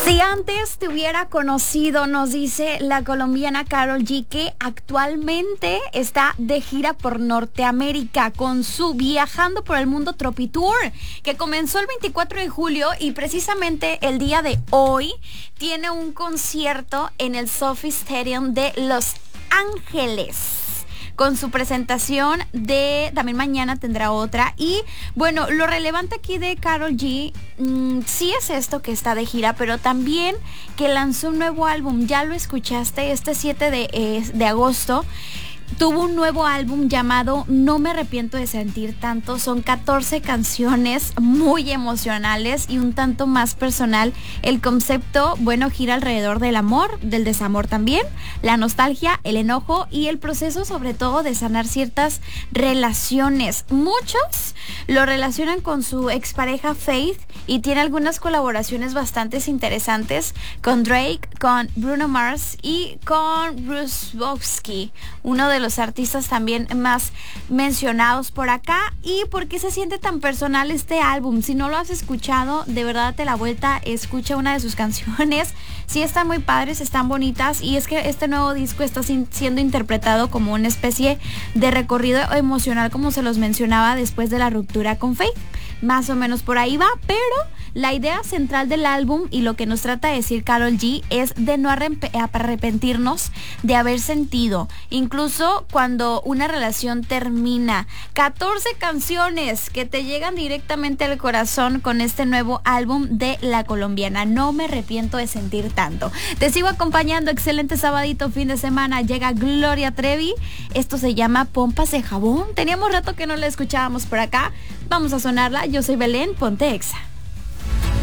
Si antes te hubiera conocido, nos dice la colombiana Karol G, que actualmente está de gira por Norteamérica con su Viajando por el Mundo Tropitour, que comenzó el 24 de julio y precisamente el día de hoy tiene un concierto en el SoFi Stadium de Los Ángeles. Con su presentación también mañana tendrá otra. Y bueno, lo relevante aquí de Karol G, sí es esto que está de gira, pero también que lanzó un nuevo álbum. Ya lo escuchaste, este 7 de agosto. Tuvo un nuevo álbum llamado No me arrepiento de sentir tanto. Son 14 canciones muy emocionales y un tanto más personal. El concepto, bueno, gira alrededor del amor, del desamor también, la nostalgia, el enojo y el proceso sobre todo de sanar ciertas relaciones. Muchos lo relacionan con su expareja Faith y tiene algunas colaboraciones bastante interesantes con Drake, con Bruno Mars y con Bruce Wowski, uno de los artistas también más mencionados por acá. ¿Y por qué se siente tan personal este álbum? Si no lo has escuchado, de verdad date la vuelta, escucha una de sus canciones. Sí están muy padres, están bonitas, y es que este nuevo disco está siendo interpretado como una especie de recorrido emocional, como se los mencionaba, después de la ruptura con Faith. Más o menos por ahí va, pero la idea central del álbum y lo que nos trata de decir Karol G es de no arrepentirnos de haber sentido, incluso cuando una relación termina. 14 canciones que te llegan directamente al corazón con este nuevo álbum de la colombiana. No me arrepiento de sentir tanto. Te sigo acompañando. Excelente sabadito, fin de semana. Llega Gloria Trevi. Esto se llama Pompas de Jabón. Teníamos rato que no la escuchábamos por acá. Vamos a sonarla. Yo soy Belén, ponte Exa.